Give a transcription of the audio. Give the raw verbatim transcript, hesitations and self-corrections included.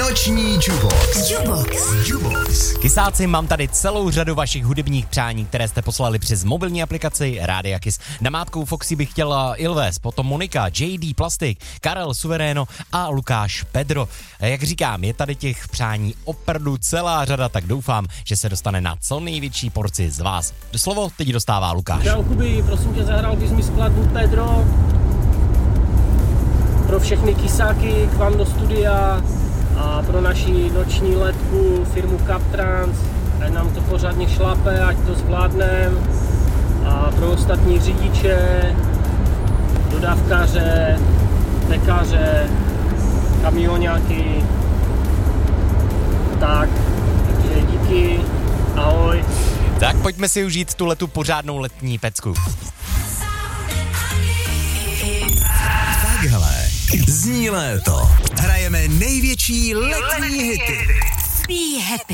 Noční Jukebox. Jukebox. Jukebox. Kysáci, mám tady celou řadu vašich hudebních přání, které jste poslali přes mobilní aplikaci Rádia Kiss. Namátkou Foxy bych chtěla Ilves, potom Monika, J D Plastik, Karel Suveréno a Lukáš Pedro. Jak říkám, je tady těch přání opravdu celá řada, tak doufám, že se dostane na co největší porci z vás. Slovo teď dostává Lukáš. Čau Kuby, prosím tě, zahrál bys mi skladbu Pedro pro všechny kysáky k vám do studia a pro naši noční letku firmu Captrans, ať nám to pořádně šlape, ať to zvládnem, a pro ostatní řidiče, dodávkaře, pekaře, kamioňáky, tak, takže díky, ahoj. Tak pojďme si užít tu letu pořádnou letní pecku. Takhle zní léto. Hrajeme největší letní hity.